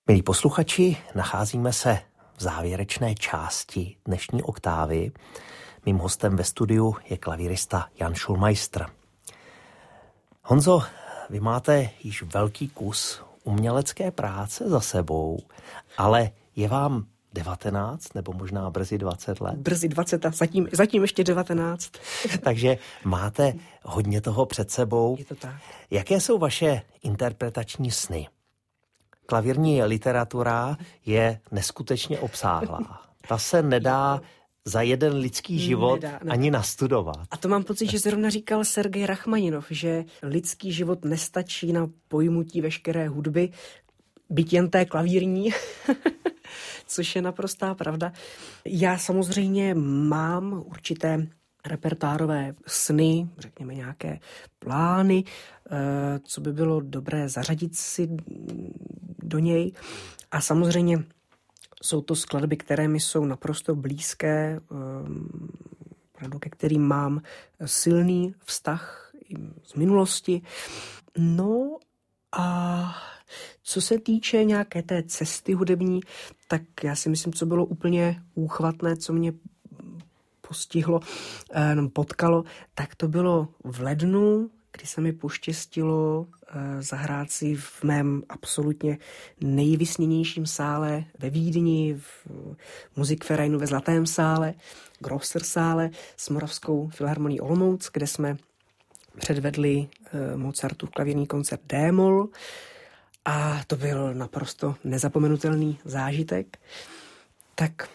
Milí posluchači, nacházíme se v závěrečné části dnešní oktávy. Mým hostem ve studiu je klavírista Jan Schulmeister. Honzo, vy máte již velký kus umělecké práce za sebou, ale je vám 19 nebo možná brzy 20 let? Brzy 20 a zatím ještě 19. Takže máte hodně toho před sebou. Je to tak. Jaké jsou vaše interpretační sny? Klavírní literatura je neskutečně obsáhlá. Ta se nedá za jeden lidský život ani nastudovat. A to mám pocit, že zrovna říkal Sergej Rachmaninov, že lidský život nestačí na pojmutí veškeré hudby, byť jen té klavírní, což je naprostá pravda. Já samozřejmě mám určité repertoárové sny, řekněme nějaké plány, co by bylo dobré zařadit si do něj. A samozřejmě jsou to skladby, které mi jsou naprosto blízké, ke kterým mám silný vztah z minulosti. No a co se týče nějaké té cesty hudební, tak já si myslím, co bylo úplně úchvatné, co mě postihlo, potkalo, tak to bylo v lednu, kdy se mi poštěstilo zahrát si v mém absolutně nejvysněnějším sále ve Vídni, v Musikvereinu ve Zlatém sále, Grosser sále s Moravskou filharmonií Olomouc, kde jsme předvedli Mozartův klavírní koncert D-moll a to byl naprosto nezapomenutelný zážitek. Tak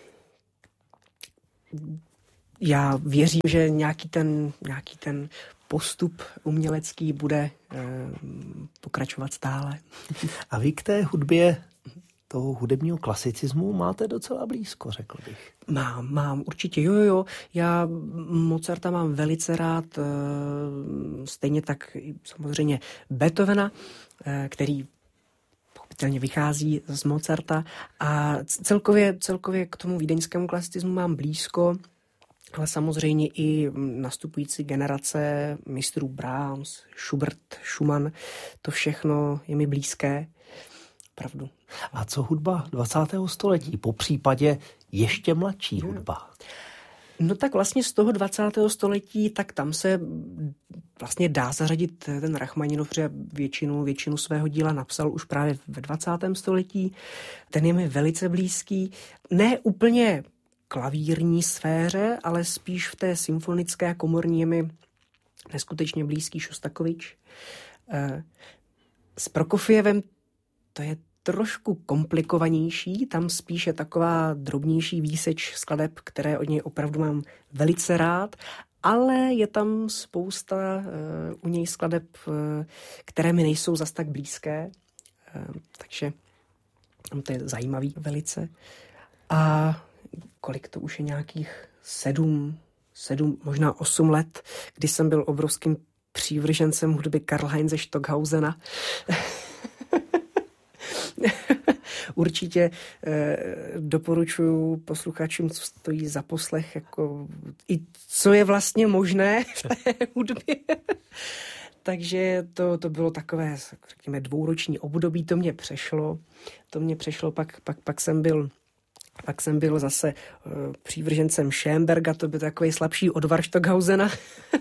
já věřím, že nějaký ten postup umělecký bude pokračovat stále. A vy k té hudbě toho hudebního klasicismu máte docela blízko, řekl bych. Mám, určitě, jo. Já Mozarta mám velice rád, stejně tak samozřejmě Beethovena, který pochopitelně vychází z Mozarta a celkově k tomu vídeňskému klasicismu mám blízko, ale samozřejmě i nastupující generace mistrů Brahms, Schubert, Schumann, to všechno je mi blízké. Pravdu. A co hudba 20. století, po případě ještě mladší hudba? No tak vlastně z toho 20. století, tak tam se vlastně dá zařadit ten Rachmaninov, protože většinu svého díla napsal už právě ve 20. století. Ten je mi velice blízký. Ne úplně klavírní sféře, ale spíš v té symfonické a komorní je mi neskutečně blízký Šostakovič. S Prokofjevem to je trošku komplikovanější, tam spíše taková drobnější výseč skladeb, které od něj opravdu mám velice rád, ale je tam spousta u něj skladeb, které mi nejsou zas tak blízké, takže to je zajímavý velice. A kolik to už je, nějakých 7, možná 8 let, kdy jsem byl obrovským přívržencem hudby Karlheinze Stockhausena. Určitě doporučuji posluchačům, co stojí za poslech, jako i co je vlastně možné v té hudbě. Takže to bylo takové, řekněme, 2roční období, to mě přešlo, pak jsem byl zase přívržencem Schoenberga, to byl takový slabší odvar Stockhausena.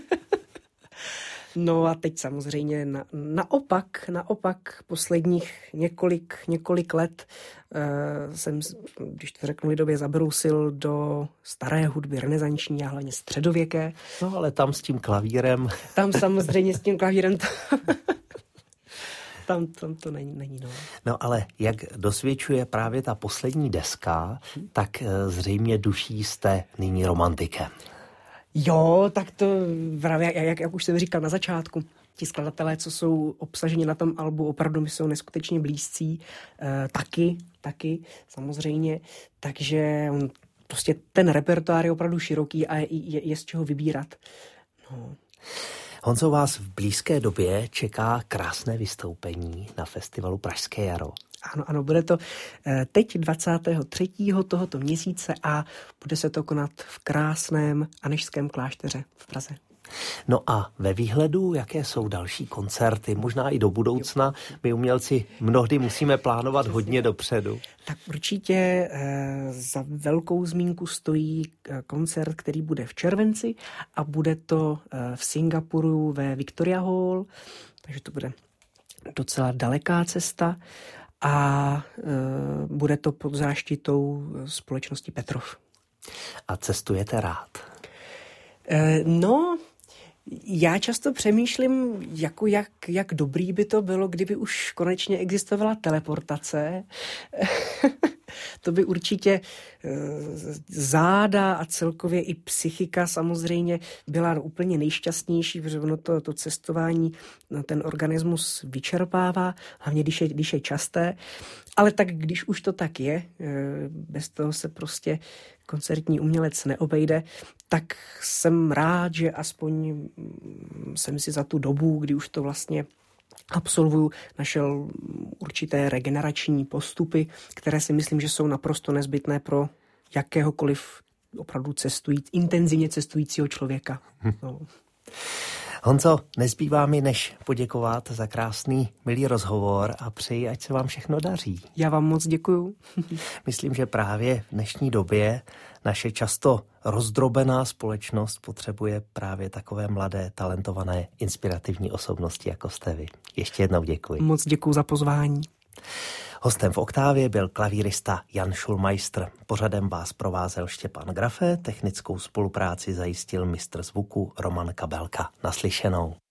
No a teď samozřejmě naopak posledních několik let jsem, když to řeknu lidově, zabrousil do staré hudby, renesanční a hlavně středověké. No ale tam s tím klavírem. Tam samozřejmě s tím klavírem tam to není. No ale jak dosvědčuje právě ta poslední deska, tak zřejmě duší jste nyní romantikem. Jo, tak to právě, jak už jsem říkal na začátku, ti skladatelé, co jsou obsaženi na tom albu, opravdu mi jsou neskutečně blízcí, taky, samozřejmě, takže prostě ten repertoár je opravdu široký a je z čeho vybírat. No. Honzo, vás v blízké době čeká krásné vystoupení na festivalu Pražské jaro. Ano, bude to teď 23. tohoto měsíce a bude se to konat v krásném Anežském klášteře v Praze. No a ve výhledu, jaké jsou další koncerty, možná i do budoucna? My umělci mnohdy musíme plánovat hodně dopředu. Tak určitě za velkou zmínku stojí koncert, který bude v červenci a bude to v Singapuru ve Victoria Hall, takže to bude docela daleká cesta a bude to pod záštitou společnosti Petrov. A cestujete rád? No, já často přemýšlím, jak dobrý by to bylo, kdyby už konečně existovala teleportace. To by určitě záda a celkově i psychika samozřejmě byla úplně nejšťastnější, protože ono to cestování ten organismus vyčerpává, hlavně když je časté. Ale tak když už to tak je, bez toho se prostě koncertní umělec neobejde, tak jsem rád, že aspoň jsem si za tu dobu, kdy už to vlastně absolvuju, našel určité regenerační postupy, které si myslím, že jsou naprosto nezbytné pro jakéhokoliv opravdu intenzivně cestujícího člověka. No. Honzo, nezbývá mi než poděkovat za krásný, milý rozhovor a přeji, ať se vám všechno daří. Já vám moc děkuju. Myslím, že právě v dnešní době naše často rozdrobená společnost potřebuje právě takové mladé, talentované, inspirativní osobnosti, jako jste vy. Ještě jednou děkuji. Moc děkuju za pozvání. Hostem v Oktávě byl klavírista Jan Schulmeister. Pořadem vás provázel Štěpán Grafe, technickou spolupráci zajistil mistr zvuku Roman Kabelka. Naslyšenou.